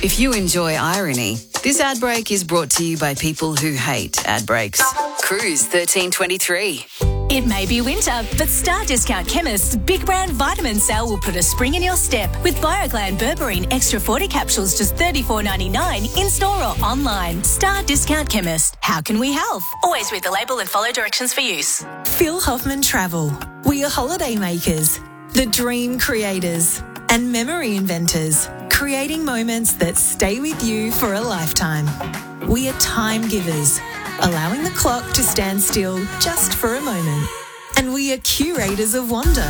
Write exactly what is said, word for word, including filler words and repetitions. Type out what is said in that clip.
If you enjoy irony, this ad break is brought to you by people who hate ad breaks. Cruise thirteen twenty-three. It may be winter, but Star Discount Chemist's big brand vitamin sale will put a spring in your step with BioGlan Berberine Extra forty capsules just thirty-four ninety-nine in store or online. Star Discount Chemist. How can we help? Always read the label and follow directions for use. Phil Hoffman Travel. We are holiday makers, the dream creators, and memory inventors, creating moments that stay with you for a lifetime. We are time givers, allowing the clock to stand still just for a moment. And we are curators of wonder.